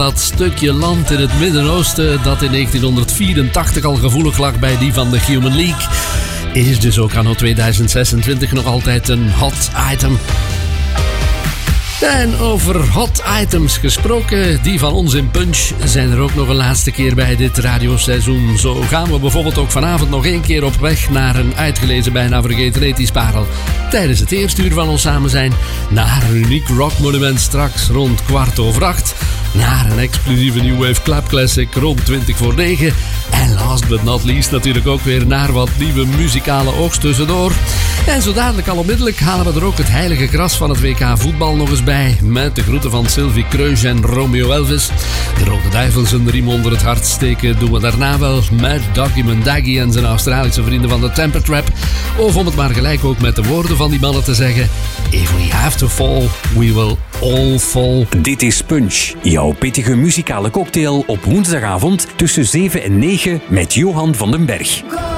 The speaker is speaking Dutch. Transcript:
Dat stukje land in het Midden-Oosten dat in 1984 al gevoelig lag bij die van de Human League, is dus ook anno 2026 nog altijd een hot item. En over hot items gesproken, die van ons in Punch zijn er ook nog een laatste keer bij dit radioseizoen. Zo gaan we bijvoorbeeld ook vanavond nog 1 keer op weg naar een uitgelezen, bijna vergeten ethisch parel. Tijdens het eerste uur van ons samen zijn, naar een uniek rockmonument straks rond 8:15, naar een exclusieve New Wave Club Classic rond 9:20. En last but not least natuurlijk ook weer naar wat nieuwe muzikale oogst tussendoor. En zo dadelijk al onmiddellijk halen we er ook het heilige gras van het WK voetbal nog eens bij. Met de groeten van Sylvie Kreus en Romeo Elvis. De Rode Duivels een riem onder het hart steken doen we daarna wel met Doggy Mundagi en zijn Australische vrienden van de Temper Trap. Of om het maar gelijk ook met de woorden van die mannen te zeggen: If we have to fall, we will all fall. Dit is Punch, jouw pittige muzikale cocktail op woensdagavond tussen 7 en 9 met Johan van den Berg.